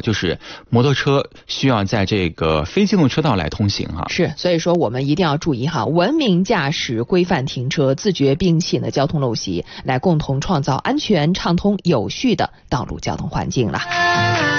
就是摩托车需要在这个非机动车道来通行哈。 是，所以说我们一定要注意哈，文明驾驶、规范停车、自觉并行的交通陋习，来共同创造安全、畅通、有序的道路交通环境了。